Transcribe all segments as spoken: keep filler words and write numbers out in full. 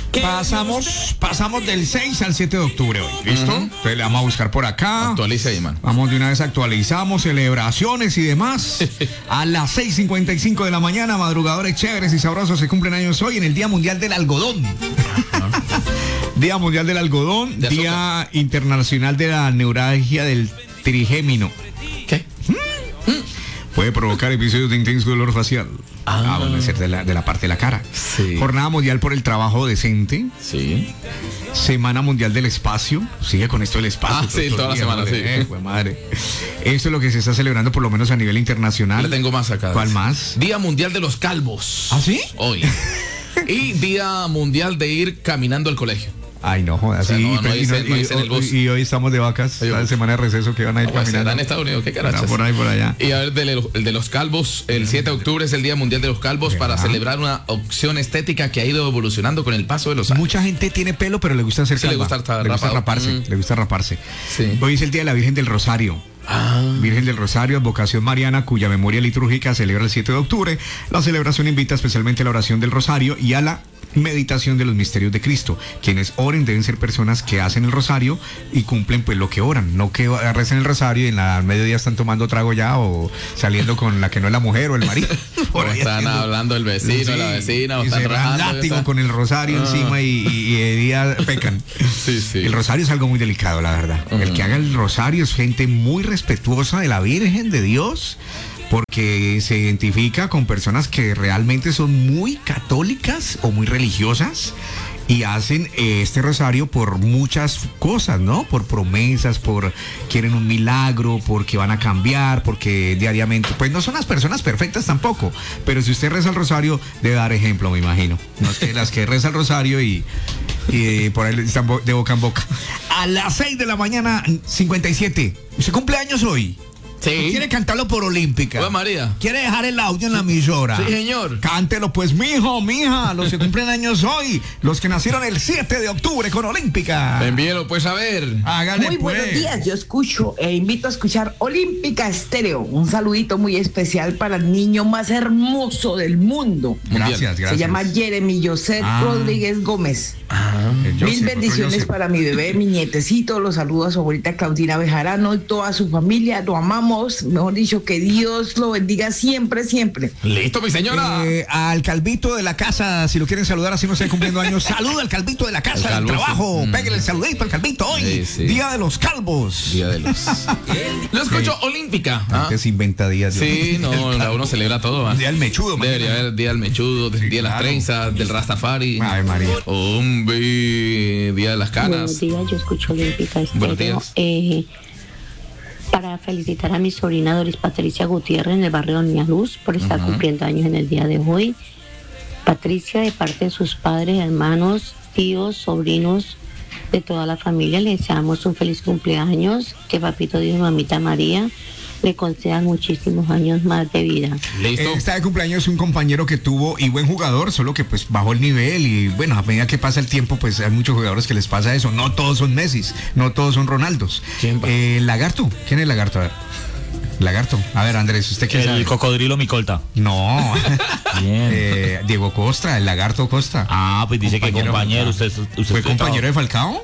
Pasamos, pasamos del seis al siete de octubre hoy, ¿listo? Uh-huh. Entonces le vamos a buscar por acá. Actualiza ahí, man. Vamos de una vez, actualizamos, celebraciones y demás. A las seis cincuenta y cinco de la mañana, madrugadores chéveres y sabrosos se cumplen años hoy en el Día Mundial del Algodón. Uh-huh. Día Mundial del Algodón, de Día azúcar. Internacional de la Neuralgia del Trigémino. ¿Qué? ¿Mm? ¿Mm? Puede provocar episodios de intenso dolor facial. Ah, ah bueno, ser de la, de la parte de la cara. Sí. Jornada Mundial por el Trabajo Decente. Sí. Semana Mundial del Espacio. Sigue con esto del espacio. Ah, sí, toda la semana, sí. Eh, madre. Esto es lo que se está celebrando por lo menos a nivel internacional. Le tengo más acá. ¿Cuál más? Día Mundial de los Calvos. ¿Ah, sí? Hoy. Y Día Mundial de ir caminando al colegio. Ay, no jodas. O sea, sí, no, no y, hice, y, no hice en el bus. Y, y hoy estamos de vacas. La semana de receso que van a ir no, caminando. Pues, en Estados Unidos, qué carachas. Por ahí, por allá. Y a ver, de los, el de los calvos, el siete de octubre es el Día Mundial de los Calvos. ¿Verdad? Para celebrar una opción estética que ha ido evolucionando con el paso de los años. Mucha gente tiene pelo, pero le gusta hacer sí, calva. le gusta, estar le gusta raparse. Mm. Le gusta raparse. Sí. Hoy es el Día de la Virgen del Rosario. Ah. Virgen del Rosario, advocación mariana, cuya memoria litúrgica celebra el siete de octubre. La celebración invita especialmente a la oración del Rosario y a la meditación de los misterios de Cristo. Quienes oren deben ser personas que hacen el rosario y cumplen pues lo que oran, no que recen el rosario y en la mediodía están tomando trago ya o saliendo con la que no es la mujer o el marido. O están haciendo, hablando el vecino, sí, la vecina, o están rajando, látigo está... con el rosario ah. encima y, y, y de día pecan. Sí, sí. El rosario es algo muy delicado, la verdad. Uh-huh. El que haga el rosario es gente muy respetuosa de la Virgen de Dios, porque se identifica con personas que realmente son muy católicas o muy religiosas y hacen eh, este rosario por muchas cosas, ¿no? Por promesas, por quieren un milagro, porque van a cambiar, porque diariamente, pues no son las personas perfectas tampoco, pero si usted reza el rosario debe dar ejemplo, me imagino. No es que las que reza el rosario y, y por ahí están de boca en boca. A las seis de la mañana, cincuenta y siete. ¿Usted cumple años hoy? Sí. ¿Quiere cantarlo por Olímpica? Hola, María. ¿Quiere dejar el audio en la emisora? Sí, señor. Cántelo pues, mijo, mija, los que cumplen años hoy, los que nacieron el siete de octubre con Olímpica. Envíelo pues a ver. Hágale muy pues. Buenos días, yo escucho e invito a escuchar Olímpica Estéreo. Un saludito muy especial para el niño más hermoso del mundo. Gracias, gracias. Se llama Jeremy Joseph ah. Rodríguez Gómez. Ah, Mil bendiciones para mi bebé, mi nietecito. Los saludo a su abuelita Claudina Bejarano y toda su familia. Lo amamos, mejor dicho, que Dios lo bendiga siempre, siempre. Listo, mi señora. Eh, al Calvito de la casa, si lo quieren saludar, así no estén cumpliendo años. Saluda al Calvito de la casa, del trabajo. Mm. Pégale el saludito al Calvito hoy. Sí, sí. Día de los calvos. Día de los. Lo escucho sí. Olímpica. ¿Ah? Que se inventa días. Sí, no, uno celebra todo. ¿Ah? Día del mechudo. Debería haber día del mechudo, sí, día de las claro. trenzas, del Rastafari. Ay, María. Un día de las canas. Buenos días, yo escucho Olímpica Estéreo. Buenos días. Eh, para felicitar a mi sobrina Doris Patricia Gutiérrez en el barrio Doña Luz por estar uh-huh. cumpliendo años en el día de hoy. Patricia, de parte de sus padres, hermanos, tíos, sobrinos, de toda la familia, le deseamos un feliz cumpleaños, que Papito Dios y Mamita María le concedan muchísimos años más de vida. Listo. Eh, está de cumpleaños un compañero que tuvo y buen jugador, solo que pues bajó el nivel y bueno, a medida que pasa el tiempo pues hay muchos jugadores que les pasa eso. No todos son Messi, no todos son Ronaldos. ¿Quién va? Eh, Lagarto, ¿quién es Lagarto? A ver. Lagarto. A ver, Andrés, ¿usted qué el sabe? El cocodrilo Micolta. No. Bien. Eh, Diego Costa, el Lagarto Costa. Ah, pues dice compañero que compañero. Usted, usted ¿Fue compañero de Falcao?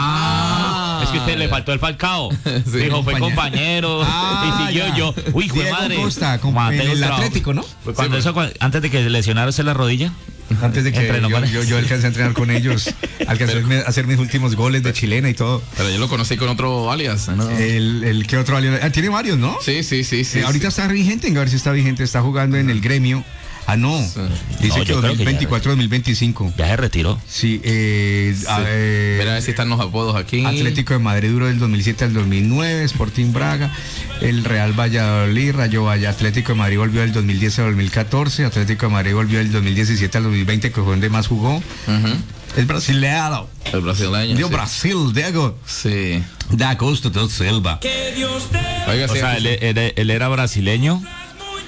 Ah, ah, es que a usted le faltó el Falcao. Sí, dijo, fue compañero. Ah, y siguió ya. Yo. Uy, fue Diego madre. Costa, como el, el Atlético, ¿no? Pues cuando sí, eso, antes de que lesionarse la rodilla. Antes de que yo, yo, yo alcancé a entrenar con ellos, alcancé pero, a hacer mis últimos goles de chilena y todo. Pero yo lo conocí con otro alias, ¿no? El, el ¿qué otro alias? Ah, tiene varios, ¿no? Sí, sí, sí, sí. Eh, ahorita sí. está vigente, a ver si está vigente, está jugando en el Gremio. Ah, no. Sí. Dice no, que dos mil veinticuatro dos mil veinticinco. Ya se retiró. Sí, eh, sí. A ver, Mira a ver si están los apodos aquí. Atlético de Madrid duró del dos mil siete al dos mil nueve, Sporting Braga, el Real Valladolid, Rayo Valladolid, Atlético de Madrid volvió del dos mil diez al dos mil catorce, Atlético de Madrid volvió del dos mil diecisiete al dos mil veinte, que fue donde más jugó. Uh-huh. El brasileño. El brasileño. Dio sí. Brasil, Diego. Sí. Da Costa del Silva. Oiga, o sí, sea, él, él, él era brasileño.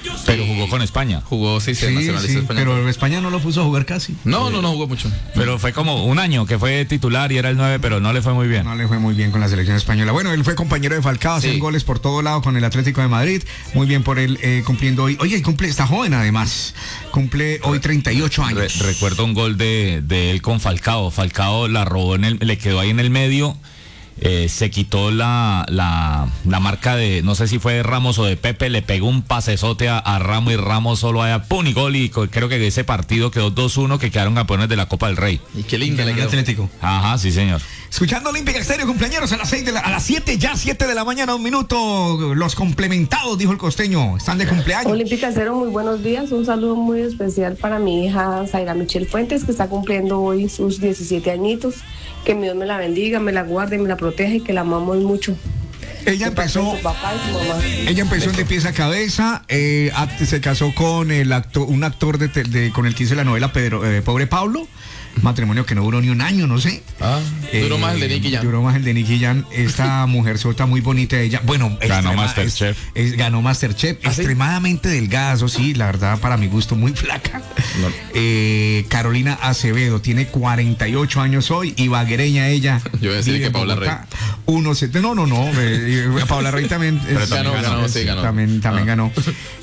Pero jugó con España. Jugó, sí, se Sí, nacionalizó sí, español. pero España no lo puso a jugar casi. No, no, no jugó mucho. Pero fue como un año que fue titular y era el nueve, pero no le fue muy bien. No le fue muy bien con la selección española. Bueno, él fue compañero de Falcao, Sí. hacen goles por todo lado con el Atlético de Madrid. Muy bien por él, eh, cumpliendo hoy. Oye, cumple, está joven además. Cumple hoy treinta y ocho Re- años. recuerdo un gol de, de él con Falcao. Falcao la robó en el, le quedó ahí en el medio. Eh, se quitó la, la, la marca de, no sé si fue de Ramos o de Pepe, le pegó un pasesote a, a Ramos y Ramos solo allá, pum, y gol, y co- creo que ese partido quedó dos uno, que quedaron campeones de la Copa del Rey. Y qué linda le El quedó. Atlético. Ajá, sí señor. Escuchando Olímpica Estéreo, cumpleaños a las seis de la, a las siete, ya siete de la mañana, un minuto. Los complementados, dijo el costeño, están de cumpleaños. Olímpica Cero, muy buenos días. Un saludo muy especial para mi hija Zaira Michelle Fuentes, que está cumpliendo hoy sus diecisiete añitos. Que mi Dios me la bendiga, me la guarde, me la proteja y que la amamos mucho. Ella De parte de empezó, su papá y su mamá. ella empezó de pies a cabeza, eh, act- se casó con el actor, un actor de, te- de- con el que hizo la novela Pedro, eh, Pobre Pablo. Matrimonio que no duró ni un año, no sé. Ah, duró Eh, más el de Nicky Jam. Duró más el de Nicky Jam. Esta mujer sota muy bonita ella. Bueno, Ganó extrema- Masterchef. es- es- ganó Masterchef. ¿Ah, sí? Extremadamente delgada, eso sí, la verdad, para mi gusto, muy flaca. No. Eh, Carolina Acevedo tiene cuarenta y ocho años hoy, ibaguereña ella. Yo iba a decir vive que en Paula Bogotá. Uno setenta, no, no, no. eh, eh, Paula Rey también. Pero es- ganó, ganó, sí, ganó. También, también Ah. ganó.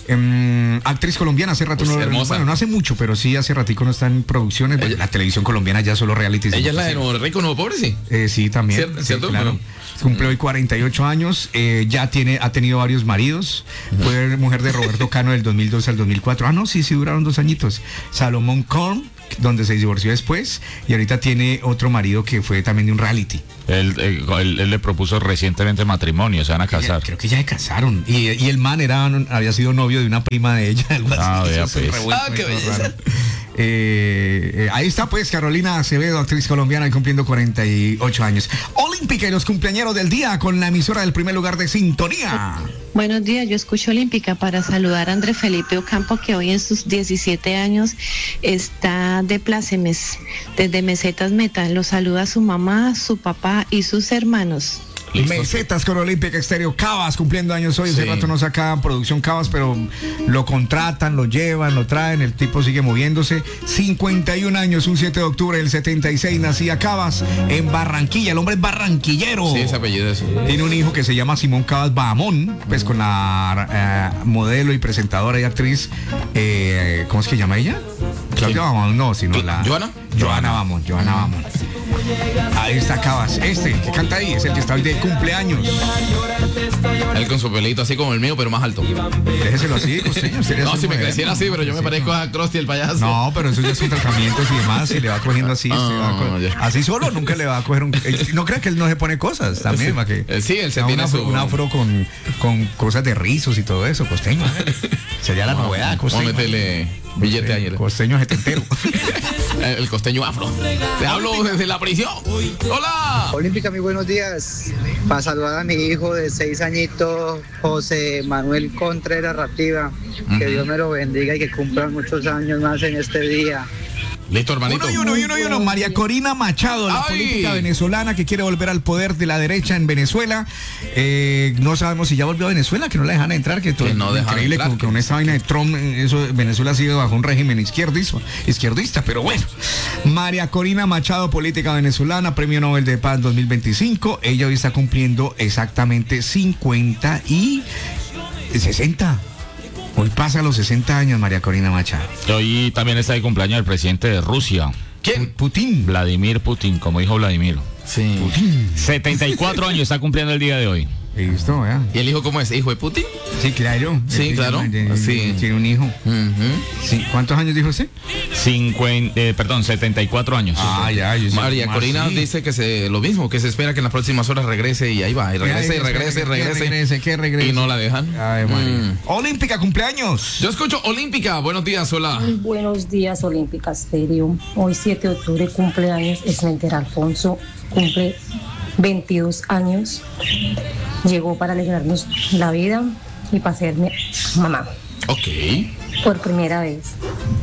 Em, actriz colombiana, hace rato Pues, no, hermosa. bueno, no hace mucho, pero sí hace ratico no está en producciones. Bueno, la televisión colombiana ya solo reality. Ella es la de Nuevo Rico, Nuevo Pobre, sí. Eh, sí, también. ¿Cierto? Sí, ¿Cierto? claro. Bueno. Cumple hoy cuarenta y ocho años, eh, ya tiene, ha tenido varios maridos. Fue mujer de Roberto Cano del dos mil dos al dos mil cuatro. Ah, no, sí, sí, duraron dos añitos. Salomón Korn, donde se divorció después, y ahorita tiene otro marido que fue también de un reality. Él, él- él- él le propuso recientemente matrimonio, se van a Ya- casar. creo que ya se casaron. Y, y el man era, había sido novio de una prima de ella. Algo así. Ah, vea, Eso es un pues. revuelto Ah, ahí qué todo belleza. raro. Eh, eh, ahí está pues Carolina Acevedo, actriz colombiana, y cumpliendo cuarenta y ocho años. Olímpica y los cumpleañeros del día con la emisora del primer lugar de sintonía. Buenos días, yo escucho Olímpica para saludar a André Felipe Ocampo, que hoy en sus diecisiete años está de plácemes desde Mesetas Metal. Lo saluda su mamá, su papá y sus hermanos. Listo. Mesetas con Olímpica Estéreo. Cabas cumpliendo años hoy. Hace Sí. rato no sacaban producción Cabas, pero lo contratan, lo llevan, lo traen. El tipo sigue moviéndose. cincuenta y un años, un siete de octubre del setenta y seis, nacía Cabas en Barranquilla. El hombre es barranquillero. Sí, ese apellido es. Tiene un hijo que se llama Simón Cabas Bahamón, pues con la eh, modelo y presentadora y actriz, eh, ¿cómo es que llama ella? Claudia Bahamón, no, sino ¿Qui- la... Joana? Joana Bahamón, Joana Bahamón. Ahí está Cabas, este que canta ahí, es el que está hoy de cumpleaños. Él con su pelito así como el mío, pero más alto. Déjeselo así, costeño. usted le No, hace si me moderno. creciera así, pero yo me Sí, parezco no. a Krusty el payaso. No, pero eso ya son tratamientos y demás, y le va cogiendo así. Ah, se va co- ya. así solo nunca le va a coger un... eh, No crea que él no se pone cosas también, Sí. para que... Eh, sí, él se sea tiene un afro, su- un afro con, con cosas de rizos y todo eso, costeño. ¿eh? Sería la novedad, Vamos a costeño. meterle billete ayer. Costeño setentero. El costeño afro. Te hablo desde la prisión. Hola. Olímpica, muy buenos días. Para saludar a mi hijo de seis añitos, José Manuel Contreras Rativa. Que Dios me lo bendiga y que cumplan muchos años más en este día. Listo, hermanito. Uno y uno y uno y uno. María Corina Machado, la Ay. política venezolana que quiere volver al poder de la derecha en Venezuela. Eh, no sabemos si ya volvió a Venezuela, que no la dejan entrar, que todo Que no dejan increíble entrar, con, que- con esta vaina de Trump. Eso, Venezuela ha sido bajo un régimen izquierdista, izquierdista, pero bueno. María Corina Machado, política venezolana, premio Nobel de Paz dos mil veinticinco. Ella hoy está cumpliendo exactamente cincuenta y sesenta. Hoy pasa los sesenta años, María Corina Machado. Hoy también está de cumpleaños el presidente de Rusia, ¿Quién? Putin. Vladimir Putin, como dijo Vladimir. Sí. setenta y cuatro años está cumpliendo el día de hoy. Listo, ¿verdad? ¿Y el hijo cómo es? ¿Hijo de Putin? Sí, claro. Sí, Él claro. tiene- Sí. Tiene un hijo. Ujú. Sí. ¿Cuántos años dijo usted? cincuenta, eh, perdón, setenta y cuatro años. Ah, ya. yo sé María cómo Corina así. dice que se lo mismo, que se espera que en las próximas horas regrese y ahí va, y regrese, y Ay, regrese, y que regrese, regrese, que regrese. y no la dejan. Ay, María. Mm. Olímpica, cumpleaños. Yo escucho Olímpica, buenos días, hola. Muy buenos días, Olímpica Estéreo. Hoy siete de octubre cumpleaños Esmenter Alfonso, cumple veintidós años. Llegó para alegrarnos la vida y para ser mi mamá Ok. por primera vez.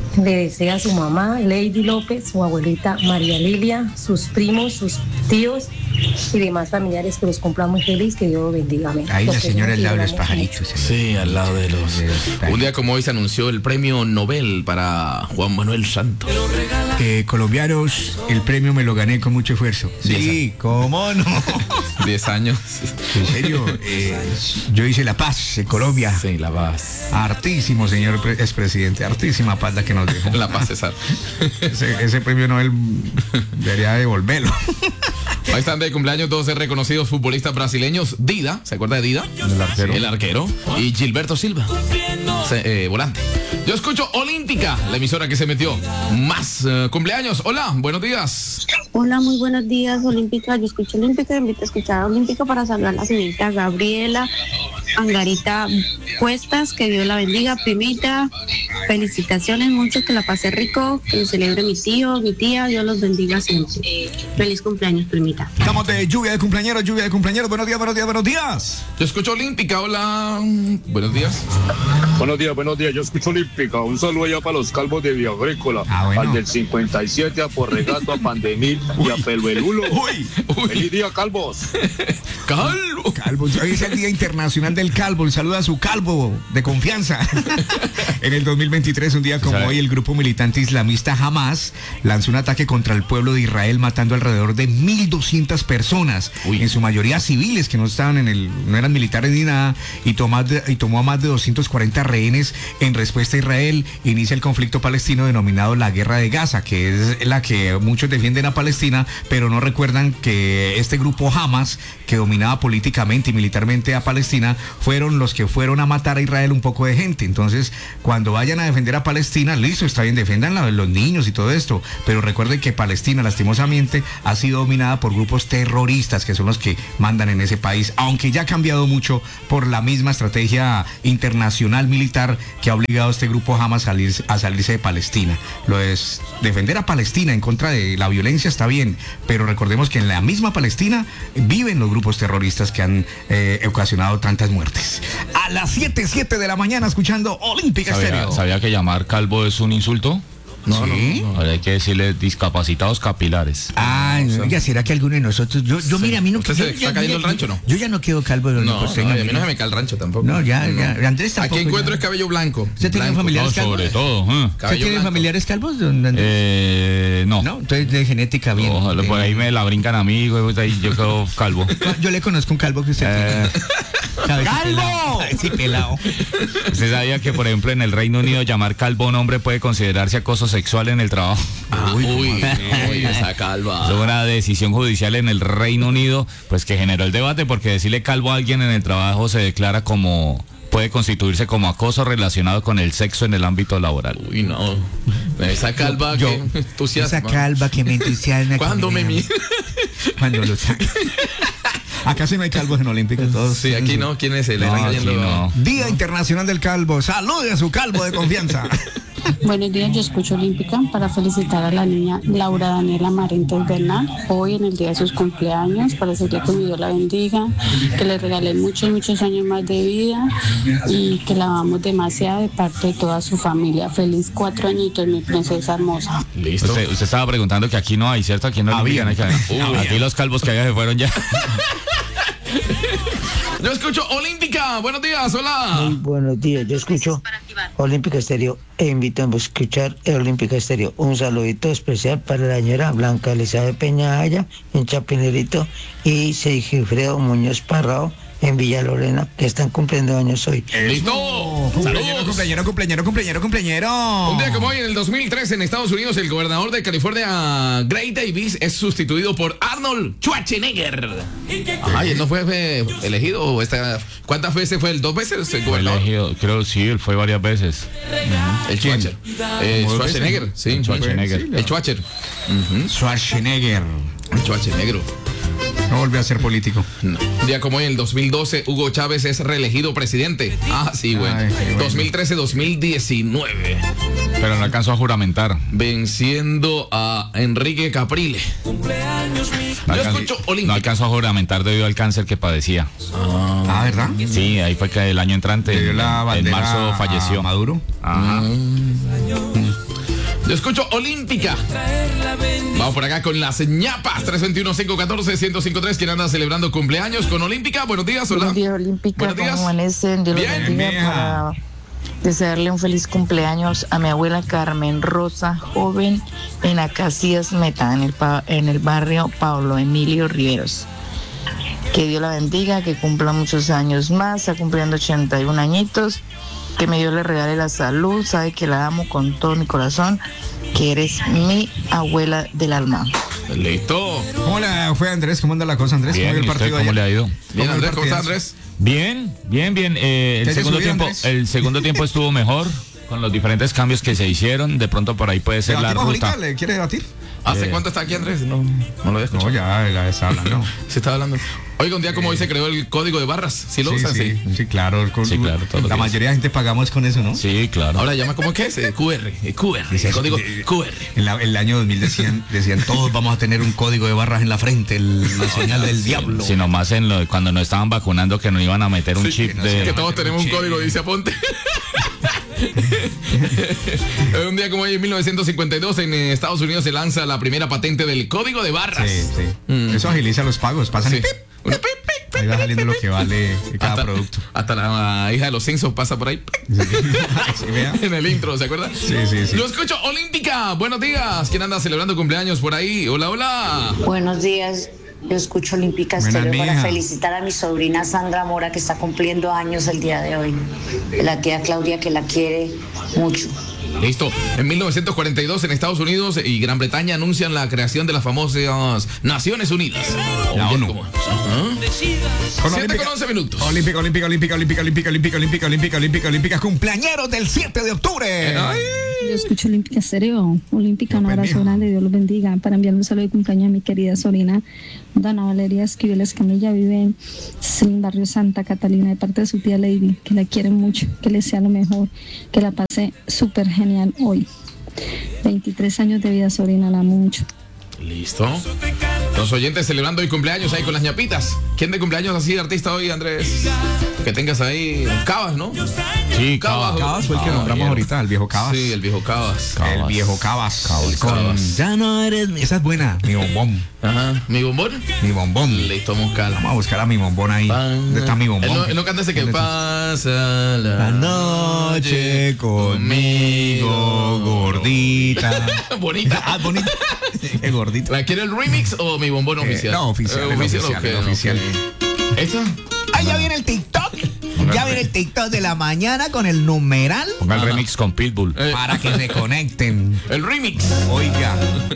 le desea a su mamá, Lady López, su abuelita María Lilia, sus primos, sus tíos y demás familiares que los cumplan muy feliz, que Dios los bendiga. Amén. Ahí la Los señora al lado de los queremos pajaritos. Sí, al lado de los... Un día como hoy se anunció el premio Nobel para Juan Manuel Santos. Eh, colombianos, el premio me lo gané con mucho esfuerzo. Sí, ¿cómo no? Diez años. En serio, eh, yo hice La Paz en Colombia. Sí, La Paz. Hartísimo, señor pre- expresidente, hartísima paz la que nos dejó. La Paz, César. Ese, ese premio Nobel debería devolverlo. Ahí están de cumpleaños dos reconocidos futbolistas brasileños. Dida, ¿se acuerda de Dida? El arquero. El arquero. Y Gilberto Silva, se- eh, volante. Yo escucho Olímpica, la emisora que se metió más eh, cumpleaños. Hola, buenos días. Hola, muy buenos días, Olímpica. Yo escucho Olímpica, invito a escuchar a Olímpica para saludar a la señorita Gabriela Angarita Cuestas, que Dios la bendiga, primita. Felicitaciones, mucho, que la pase rico, que lo celebre mi tío, mi tía, Dios los bendiga siempre. Feliz cumpleaños, primita. Estamos de lluvia de cumpleaños, lluvia de cumpleaños. Buenos días, buenos días, buenos días. Yo escucho Olímpica, hola. Buenos días. Buenos días, buenos días. Yo escucho Olímpica. Un saludo allá para los calvos de Vía Agrícola. Ah, bueno. Al del cincuenta y siete, a Porregato, a Pandemil y a Peluelulo. Uy, uy. Feliz día, calvos. Calvo. Calvo. Hoy es el Día Internacional del Calvo. Un saludo a su calvo de confianza. En el dos mil veintitrés, un día como hoy, el grupo militante islamista Hamas lanzó un ataque contra el pueblo de Israel, matando alrededor de mil doscientas personas, Uy. en su mayoría civiles que no estaban en el, no eran militares ni nada, y tomó, y tomó a más de doscientos cuarenta rehenes. En respuesta a Israel, inicia el conflicto palestino denominado la Guerra de Gaza, que es la que muchos defienden a Palestina, pero no recuerdan que este grupo Hamas, que dominaba políticamente y militarmente a Palestina, fueron los que fueron a matar a Israel un poco de gente. Entonces, cuando vayan a defender a Palestina, listo, está bien, defendan a los niños y todo esto, pero recuerden que Palestina, lastimosamente, ha sido dominada por grupos terroristas, que son los que mandan en ese país, aunque ya ha cambiado mucho por la misma estrategia internacional militar que ha obligado a este grupo Hamas a salirse, a salirse de Palestina. Lo es defender a Palestina en contra de la violencia está bien, pero recordemos que en la misma Palestina viven los grupos terroristas que han eh, ocasionado tantas muertes. A las siete, siete de la mañana, escuchando Olímpica ¿Sabía, Estéreo. ¿Sabía que llamar calvo es un insulto? No, ¿sí? no, no. Ahora hay que decirle discapacitados capilares. Ah, no, ya será que alguno de nosotros, yo, yo Sí. mira, a mí no ¿Usted yo, se está yo, cayendo yo, el rancho, no? Yo ya no quedo calvo. No, pues, no, tenga, a mí no mira. se me cae el rancho tampoco. No, ya, ya. Andrés tampoco. Aquí encuentro ya. es cabello blanco. ¿Usted tiene Blanco. familiares No, calvos? sobre todo. ¿eh? ¿Usted Cabello tiene blanco. familiares calvos? don Andrés? Eh, no. No, entonces de genética bien. Ojalá, por ahí me la brincan a mí, güey, pues ahí yo quedo calvo. Yo le conozco un calvo que usted Eh, tiene. ¡Calvo! Sí, pelado. ¿Usted sabía que, por ejemplo, en el Reino Unido llamar calvo a un hombre puede considerarse acoso sexual en el trabajo? Ah, uy, uy, uy, esa calva. Es una decisión judicial en el Reino Unido, pues que generó el debate, porque decirle calvo a alguien en el trabajo se declara como, puede constituirse como acoso relacionado con el sexo en el ámbito laboral. Uy, no. Esa calva Yo, que entusiasma. Esa calva que me entusiasma. ¿Cuándo me mira? Cuando lo saca. Acá sí no hay calvos en Olímpica, todos. Sí, aquí no. ¿Quién es él? No, Están aquí cayendo- no. Día Internacional del Calvo. Salude a su calvo de confianza. Buenos días, yo escucho Olímpica para felicitar a la niña Laura Daniela Marentes Bernal, hoy en el día de sus cumpleaños, para decirle que mi Dios la bendiga, que le regalen muchos, muchos años más de vida y que la amamos demasiado de parte de toda su familia. Feliz cuatro añitos, mi princesa hermosa. Listo. Usted, usted estaba preguntando que aquí no hay, ¿cierto? Aquí no Había. hay. Uy. Aquí los calvos que había se fueron ya. Yo escucho Olímpica. Buenos días, hola. Muy buenos días, yo escucho Olímpica Estéreo e invito a escuchar el Olímpica Estéreo. Un saludito especial para la señora Blanca Elizabeth Peña Aya en Chapinerito y Sigifredo Muñoz Parrao en Villa Lorena, que están cumpliendo años hoy. Listo. Cumpleañero, Saludos. cumpleañero, cumpleañero, cumpleañero, cumpleañero. Un día como hoy, en el dos mil tres, en Estados Unidos, el gobernador de California, Gray Davis, es sustituido por Arnold Schwarzenegger. Ajá, y él no fue eh, elegido. o Esta, ¿Cuántas veces fue él? ¿Dos veces el Fue gobernador? elegido, creo sí, él fue varias veces. El Schwarzer. Eh, Schwarzenegger, sí. El Schwarzenegger. El Schwarzer. Ujú. Schwarzenegger. El Schwarzenegger. No volvió a ser político. No. Un día como hoy, en el dos mil doce, Hugo Chávez es reelegido presidente. Ah, sí, güey. Ay, qué bueno. dos mil trece dos mil diecinueve. Pero no alcanzó a juramentar. Venciendo a Enrique Caprile. No Yo alcanzó- escucho no Olímpica. alcanzó a juramentar debido al cáncer que padecía. Ah, ¿verdad? Sí, ahí fue que el año entrante, Le dio la en bandera marzo, falleció. a Maduro. Ajá. Yo escucho Olímpica. Vamos por acá con las ñapas. tres dos uno, cinco uno cuatro, uno cero cinco tres. ¿Quién anda celebrando cumpleaños con Olímpica? Buenos días, hola. Buenos días, Olímpica. Buenos días. ¿Cómo amanecen? Dios los Bien, bendiga mija. para desearle un feliz cumpleaños a mi abuela Carmen Rosa, joven en Acacias Meta, en el, pa- en el barrio Pablo Emilio Riveros. Que Dios la bendiga, que cumpla muchos años más, está cumpliendo ochenta y un añitos, que mi Dios le regale la salud, sabe que la amo con todo mi corazón, que eres mi abuela del alma. Listo. Hola, fue Andrés, ¿cómo anda la cosa, Andrés? Bien, ¿Cómo ¿y dio el usted partido cómo ayer? le ha ido? Bien, ¿Cómo Andrés, el ¿cómo está, partidazo? Andrés? Bien, bien, bien. Eh, ¿Qué el hay de segundo su vida, tiempo, Andrés? el segundo tiempo estuvo mejor con los diferentes cambios que se hicieron. De pronto por ahí puede ser la ¿Debatimos ruta. ahorita? ¿Le quiere debatir? ¿Hace Eh. cuánto está aquí, Andrés? No, no lo había escuchado. No, ya, ya está hablando. Se está hablando. Oiga, un día como hoy se creó el código de barras. ¿Sí lo Sí, usan? sí, sí, claro. Con- Sí, claro, todos los la días. mayoría de gente pagamos con eso, ¿no? Sí, claro. Ahora llama, ¿cómo que es? Eh, Q R. eh, Q R. Dice, El código eh, Q R. En la- el año dos mil decían, decían todos vamos a tener un código de barras en la frente, el- la señal del diablo. Si nomás en lo- cuando nos estaban vacunando que nos iban a meter un Sí, chip que no de... Que todos tenemos un Sí. código, dice Aponte. Un día como hoy, en mil novecientos cincuenta y dos, en eh, Estados Unidos se lanza la primera patente del código de barras. Sí, sí. Mm. Eso agiliza los pagos, pasan Sí. y ¡pip! Una pip, pip, Ahí va saliendo lo que vale cada hasta, producto. hasta la hija de los Simpsons pasa por ahí. Sí, vea. En el intro, ¿se acuerda? Sí, sí, sí. Yo escucho Olímpica. Buenos días. ¿Quién anda celebrando cumpleaños por ahí? Hola, hola. Buenos días, yo escucho Olímpica Buenas, Estéreo para mija. felicitar a mi sobrina Sandra Mora, que está cumpliendo años el día de hoy. La tía Claudia, que la quiere mucho. Listo. En mil novecientos cuarenta y dos, en Estados Unidos y Gran Bretaña anuncian la creación de las famosas Naciones Unidas. La Oye, ONU. ¿cómo? Ajá. Con Siete Olímpica. con once minutos. Olímpica, olímpica, olímpica, olímpica, olímpica, olímpica, olímpica, olímpica, olímpica, olímpica, cumpleañeros del siete de octubre. Ay. Yo escucho Olímpica Estéreo. Olímpica, un Dios abrazo bendiga. grande, Dios los bendiga. Para enviar un saludo de cumpleaños a mi querida sobrina Dana Valeria Esquivel Escamilla, vive en el barrio Santa Catalina, de parte de su tía Lady, que la quiere mucho, que le sea lo mejor, que la pase súper genial hoy. veintitrés años de vida, sobrina, la amo mucho. Listo. Los oyentes celebrando hoy cumpleaños ahí con las ñapitas. ¿Quién de cumpleaños así de artista hoy, Andrés? Que tengas ahí Cabas, ¿no? Sí, Cabas. Cabas fue el que Ah, nombramos bien. ahorita, el viejo Cabas. Sí, el viejo Cabas. El viejo Cabas. Cabas, Con Cabas. ya no eres mi- esa es buena, mi bombón. Ajá. ¿Mi bombón? Mi bombón. Listo, vamos calma. Vamos a buscar a mi bombón ahí. ¿Dónde está mi bombón? Él no, él no canta ese que ¿Dónde está? pasa la, La noche conmigo, gordita. Bonita. Ah, bonita. Qué gordita. ¿La quiere el remix o mi bombón Eh, oficial? no, oficial, Eh, el oficial, ok, el oficial. ok. ¿Esta? Ah, ya viene el TikTok. Ya viene el TikTok de la mañana con el numeral Ponga el Ajá. remix con Pitbull. Eh, para que se conecten. El remix. Oiga,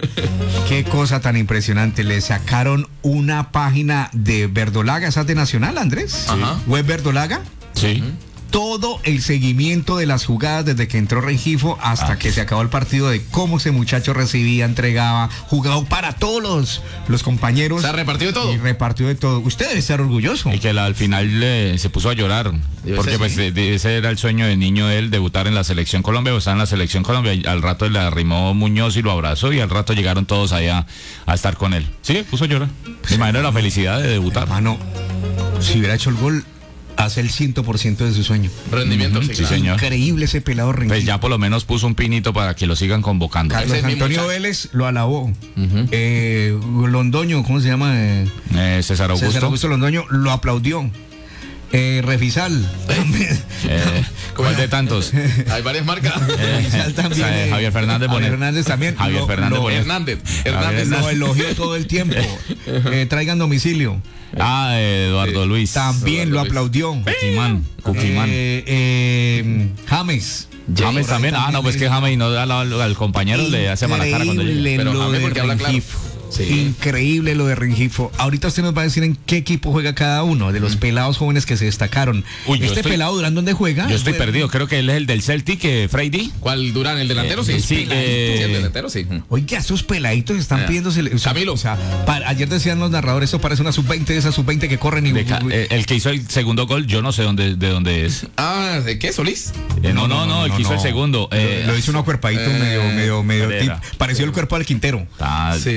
qué cosa tan impresionante. Le sacaron una página de Verdolaga, ¿esa es de Nacional, Andrés? Ajá. Web Verdolaga. Sí. Todo el seguimiento de las jugadas desde que entró Rengifo hasta Ah. que se acabó el partido, de cómo ese muchacho recibía, entregaba, jugaba para todos los, los compañeros. ¿Se ha repartido de todo? Y repartió de todo. Usted debe estar orgulloso. Y que la- al final le- se puso a llorar. Debe Porque ser, pues sí. de- de- ese era el sueño de niño de él, debutar en la selección Colombia, o estar en la selección Colombia. Y al rato le arrimó Muñoz y lo abrazó, y al rato llegaron todos allá a estar con él. Sí, puso a llorar. Me imagino la felicidad de debutar. Hermano, si hubiera hecho el gol, hace el cien por ciento de su sueño. Rendimiento, Ujú, sí, sí, claro. señor. Increíble ese pelado Rengifo. Pues ya por lo menos puso un pinito para que lo sigan convocando. Ese Carlos es mi Antonio muchacho. Vélez lo alabó. Ujú. eh, Londoño, ¿cómo se llama? Eh, Eh, César Augusto. César Augusto Londoño lo aplaudió. Eh, Refisal también. Eh, ¿Cuál de tantos? Hay varias marcas. Refisal también. o sea, eh, Javier Fernández Javier Bonet. Fernández también. Javier lo- Fernández lo- Bonet. Hernández. Hernández. Lo elogió todo el tiempo. Eh, traigan domicilio. Ah, eh, Eduardo Luis. También lo Luis. aplaudió. Cuquimán. Cuquimán. Eh, eh, James. James también. Ah, no, pues que James no da al, al compañero, le hace mala cara cuando llega. Increíble Pero lo James de porque habla claro. Rengifo. Sí. Increíble lo de Rengifo. Ahorita usted nos va a decir en qué equipo juega cada uno de los pelados jóvenes que se destacaron. Uy, yo este estoy- pelado Durán, ¿dónde juega? Yo estoy Juega- perdido. Creo que él es el del Celtic, eh, Freddy. ¿Cuál Durán? ¿El delantero? Eh, Sí. sí, eh, Sí, el delantero, sí. Oiga, esos peladitos están Eh, pidiéndose. O sea, Camilo. o sea, para- ayer decían los narradores, esto parece una sub veinte de esas sub veinte que corren y. De ca- eh, el que hizo el segundo gol, yo no sé dónde, de dónde es. Ah, ¿de qué? ¿Solís? Eh, no, no, no, el que hizo el segundo. Lo- Eh, lo hizo un acuerpadito eh, medio, medio, medio. ¿cuál era? tip- pareció el cuerpo del Quintero. Ah, Sí, sí, ya sí, está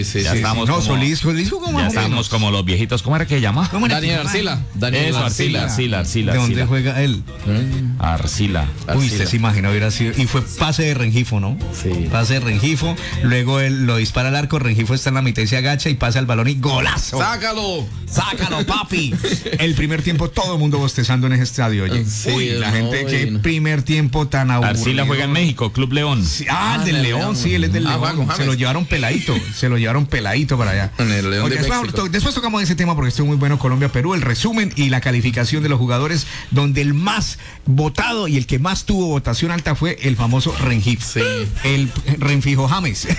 estábamos no, como, Solís, Solís jugó más ya o estábamos menos. como los viejitos. ¿Cómo era que llama? Daniel Arcila. Daniel Eso, Arcila, Arcila, Arcila. ¿De dónde Arcila. juega él? Arcila. Uy, usted se imagina hubiera sido. Y fue pase de Rengifo, ¿no? Sí. Pase de Rengifo. Luego él lo dispara al arco. Rengifo está en la mitad y se agacha y pasa el balón y ¡golazo! ¡Sácalo! ¡Sácalo, papi! El primer tiempo todo el mundo bostezando en ese estadio, oye. Sí, Uy, la no, gente, qué no. primer tiempo tan aburrido. Arcila juega en México, Club León. Sí, ah, el Ah, del del León, León. sí, él es del Ah, León. Juan con Se James. lo llevaron peladito, se lo llevaron peladito para allá. En el León Oye, de después, México. to- después tocamos ese tema porque estuvo muy bueno Colombia-Perú, el resumen y la calificación de los jugadores, donde el más votado y el que más tuvo votación alta fue el famoso Rengifo. Sí. El Renfijo James.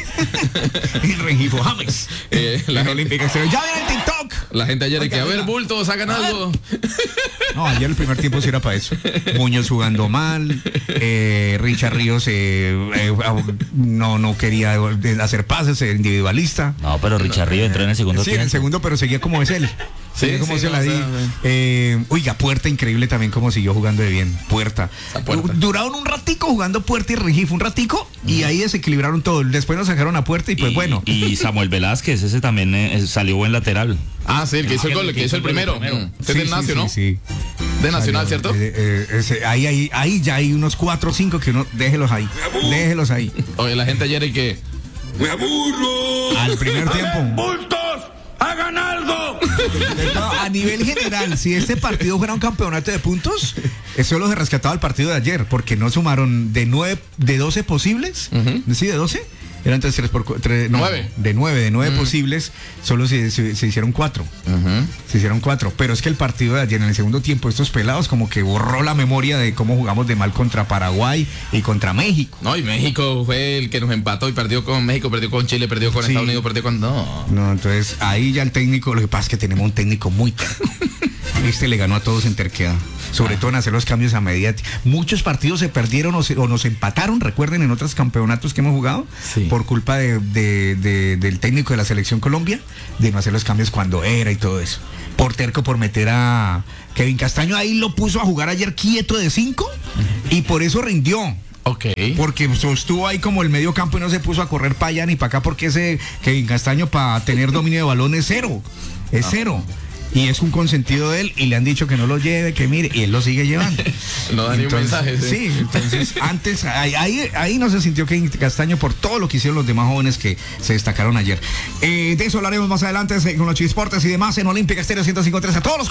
El Renfijo James. Eh, la, La gente, Olímpica Exterior. Ya ven el TikTok. la gente ayer de que, a Oiga, ver, oiga. bultos, hagan algo. No, ayer el primer tiempo sí era para eso. Muñoz jugando mal, eh, Richard Ríos eh, eh, no, no quería hacer pases, eh, individualista. No, pero Richard Río entró en el segundo Sí, en el tiempo. segundo, pero seguía como es él. Sí, Seguía como sí, es él no, ahí. o sea, sí. Eh, oiga, Puerta, increíble también como siguió jugando de bien. Puerta. Esa Puerta. Duraron un ratico jugando Puerta y Rengifo, un ratico, y ahí desequilibraron todo. Después nos sacaron a Puerta y pues Y- bueno. Y Samuel Velázquez, ese también eh, salió buen lateral. Ah, sí, el que hizo el Ah, gol, el que hizo el primero. primero. Mm. Este Sí, es del sí, Nacio, sí, ¿no? sí. De Nacional, Salió, ¿cierto? eh, eh, ese- ahí, ahí, ahí ya hay unos cuatro o cinco que uno, déjelos ahí. Déjelos ahí. Oye, la gente ayer y que... ¡Me aburro! Al primer tiempo. ¡Bultos! ¡Hagan algo! A nivel general, si este partido fuera un campeonato de puntos, eso lo he rescatado al partido de ayer, porque no sumaron de nueve, de doce posibles, Ujú. ¿sí? De doce, eran tres, tres por cu- tres, no, Nueve. de nueve, de nueve posibles, solo se, se- se hicieron cuatro, se hicieron cuatro, pero es que el partido de ayer en el segundo tiempo, estos pelados como que borró la memoria de cómo jugamos de mal contra Paraguay y contra México. No, y México fue el que nos empató y perdió con México, perdió con Chile, perdió con Sí. Estados Unidos, perdió con... No. No, entonces ahí ya el técnico, lo que pasa es que tenemos un técnico muy terco. Este le ganó a todos en terquedad, sobre todo en hacer los cambios a medida. Muchos partidos se perdieron o, se- o nos empataron, recuerden, en otros campeonatos que hemos jugado, Sí. por culpa de, de- de- del técnico de la selección Colombia, de no hacer los cambios cuando era y todo eso. Por terco, por meter a Kevin Castaño, ahí lo puso a jugar ayer quieto de cinco y por eso rindió. Ok. Porque sostuvo ahí como el medio campo y no se puso a correr para allá ni para acá, porque ese Kevin Castaño para tener dominio de balón es cero. Es cero. Y es un consentido de él y le han dicho que no lo lleve, que mire, y él lo sigue llevando. No da ni un mensaje, sí. Sí, entonces antes, ahí, ahí, ahí no se sintió Kevin Castaño por todo lo que hicieron los demás jóvenes que se destacaron ayer. Eh, de eso hablaremos más adelante eh, con los chisportes y demás en Olímpica Estéreo ciento cincuenta y tres. A todos los